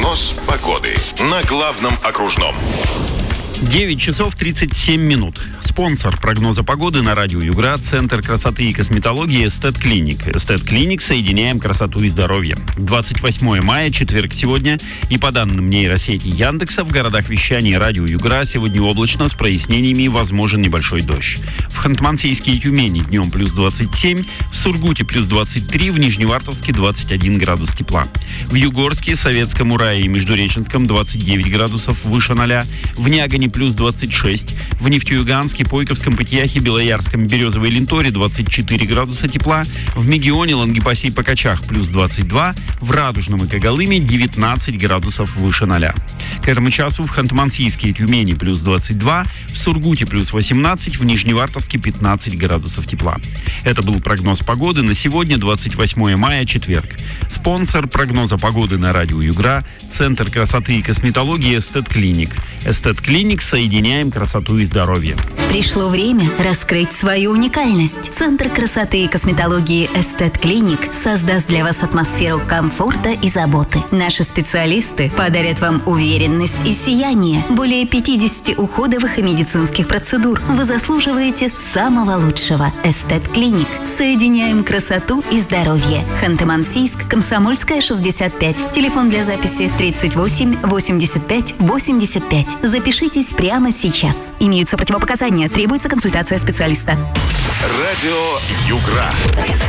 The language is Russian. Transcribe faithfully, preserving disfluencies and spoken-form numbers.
Прогноз погоды на главном окружном. девять часов тридцать семь минут. Спонсор прогноза погоды на радио Югра — Центр красоты и косметологии «Эстет Клиник». «Эстет Клиник» — соединяем красоту и здоровье. двадцать восьмое мая, четверг сегодня. И по данным нейросети Яндекса, в городах вещания радио Югра сегодня облачно с прояснениями и возможен небольшой дождь. В Ханты-Мансийске и Тюмени днем плюс двадцать семь, в Сургуте плюс двадцать три, в Нижневартовске двадцать один градус тепла. В Югорске, Советском Урае и Междуреченском двадцать девять градусов выше ноля, в Нягане плюс двадцать шесть, в Нефтеюганске, Пойковском, Пытьяхе, Белоярском, Березовой Ленторе двадцать четыре градуса тепла, в Мегионе, Лангепасе и Покачах плюс двадцать два, в Радужном и Когалыме девятнадцать градусов выше ноля. К этому часу в Ханты-Мансийске и Тюмени плюс двадцать два, в Сургуте плюс восемнадцать, в Нижневартовске пятнадцать градусов тепла. Это был прогноз погоды на сегодня, двадцать восьмое мая, четверг. Спонсор прогноза погоды на радио Югра — Центр красоты и косметологии «Эстет Клиник». «Эстет Клиник» — соединяем красоту и здоровье. Пришло время раскрыть свою уникальность. Центр красоты и косметологии «Эстет Клиник» создаст для вас атмосферу комфорта и заботы. Наши специалисты подарят вам уверенность и сияние. Более пятьдесят уходовых и медицинских процедур. Вы заслуживаете самого лучшего. «Эстет Клиник». Соединяем красоту и здоровье. Ханты-Мансийск, Комсомольская, шестьдесят пять. Телефон для записи тридцать восемь восемьдесят пять восемьдесят пять. Запишитесь прямо сейчас. Имеются противопоказания. Требуется консультация специалиста. Радио Югра.